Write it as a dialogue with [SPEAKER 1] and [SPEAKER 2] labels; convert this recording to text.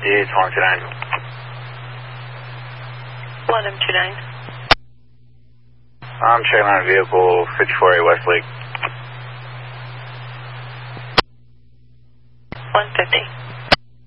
[SPEAKER 1] It's 129.
[SPEAKER 2] 129.
[SPEAKER 1] I'm checking on a vehicle, 54A Westlake.
[SPEAKER 2] 150.